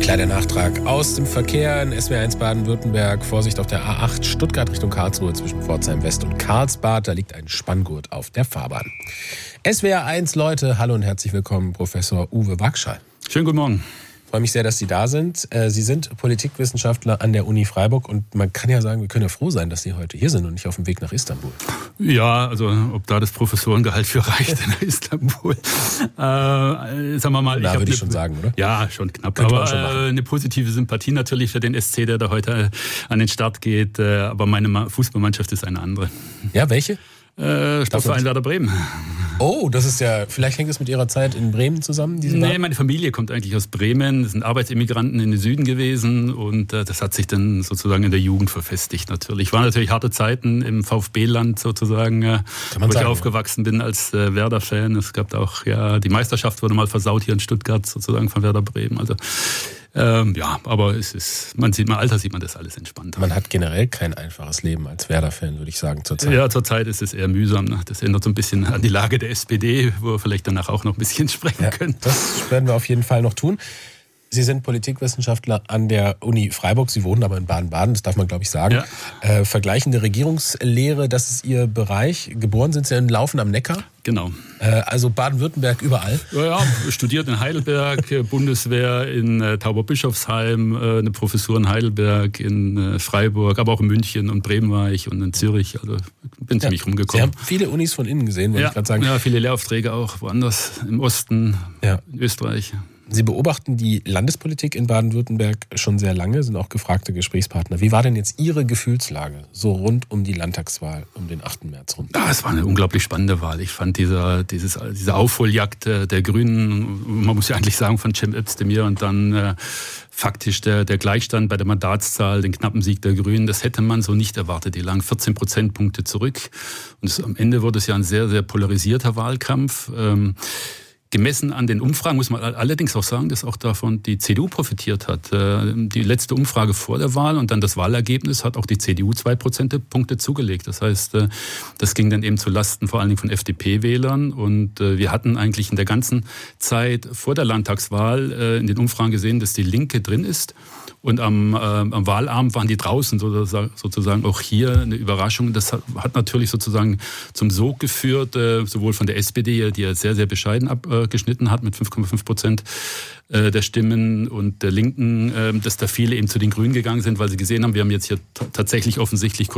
Kleiner Nachtrag aus dem Verkehr in SW1 Baden-Württemberg. Vorsicht auf der A8 Stuttgart Richtung Karlsruhe zwischen Pforzheim West und Karlsbad. Da liegt ein Spanngurt auf der Fahrbahn. SWR1 Leute, hallo und herzlich willkommen, Professor Uwe Wagschall. Schönen guten Morgen. Ich freue mich sehr, dass Sie da sind. Sie sind Politikwissenschaftler an der Uni Freiburg und man kann ja sagen, wir können ja froh sein, dass Sie heute hier sind und nicht auf dem Weg nach Istanbul. Ja, also ob da das Professorengehalt für reicht in Istanbul. Sagen wir mal. Da würde ich schon sagen, oder? Ja, schon knapp. Könnte aber schon eine positive Sympathie natürlich für den SC, der da heute an den Start geht. Aber meine Fußballmannschaft ist eine andere. Ja, welche? Sportverein Werder Bremen. Oh, das ist ja, vielleicht hängt es mit Ihrer Zeit in Bremen zusammen? Nee, meine Familie kommt eigentlich aus Bremen, das sind Arbeitsemigranten in den Süden gewesen und das hat sich dann sozusagen in der Jugend verfestigt natürlich. Waren natürlich harte Zeiten im VfB-Land sozusagen, wo ich aufgewachsen bin als Werder-Fan. Es gab auch, ja, die Meisterschaft wurde mal versaut hier in Stuttgart sozusagen von Werder Bremen. Also ja, aber es ist, im Alter sieht man das alles entspannt. Man hat generell kein einfaches Leben als Werder-Fan, würde ich sagen, zurzeit. Ja, zurzeit ist es eher mühsam. Ne? Das ändert so ein bisschen an die Lage der SPD, wo wir vielleicht danach auch noch ein bisschen sprechen können. Das werden wir auf jeden Fall noch tun. Sie sind Politikwissenschaftler an der Uni Freiburg. Sie wohnen aber in Baden-Baden, das darf man, glaube ich, sagen. Ja. Vergleichende Regierungslehre, das ist Ihr Bereich. Geboren sind Sie in Laufen am Neckar? Genau. Also Baden-Württemberg überall? Ja, studiert in Heidelberg, Bundeswehr in Tauberbischofsheim, eine Professur in Heidelberg, in Freiburg, aber auch in München und Bremen war ich und in Zürich. Also bin ziemlich rumgekommen. Sie haben viele Unis von innen gesehen, wollte ich gerade sagen. Ja, viele Lehraufträge auch woanders, im Osten, in Österreich. Sie beobachten die Landespolitik in Baden-Württemberg schon sehr lange, sind auch gefragte Gesprächspartner. Wie war denn jetzt Ihre Gefühlslage so rund um die Landtagswahl, um den 8. März rum? Ja, es war eine unglaublich spannende Wahl. Ich fand diese Aufholjagd der Grünen, man muss ja eigentlich sagen von Cem Özdemir und dann faktisch der Gleichstand bei der Mandatszahl, den knappen Sieg der Grünen, das hätte man so nicht erwartet. Die lagen 14 Prozentpunkte zurück und am Ende wurde es ja ein sehr, sehr polarisierter Wahlkampf. Gemessen an den Umfragen muss man allerdings auch sagen, dass auch davon die CDU profitiert hat. Die letzte Umfrage vor der Wahl und dann das Wahlergebnis hat auch die CDU 2 Prozentpunkte zugelegt. Das heißt, das ging dann eben zu Lasten vor allen Dingen von FDP-Wählern. Und wir hatten eigentlich in der ganzen Zeit vor der Landtagswahl in den Umfragen gesehen, dass die Linke drin ist. Und am Wahlabend waren die draußen sozusagen auch hier eine Überraschung. Das hat natürlich sozusagen zum Sog geführt, sowohl von der SPD, die ja sehr, sehr bescheiden abgeschnitten hat mit 5,5% der Stimmen und der Linken, dass da viele eben zu den Grünen gegangen sind, weil sie gesehen haben, wir haben jetzt hier tatsächlich offensichtlich kurz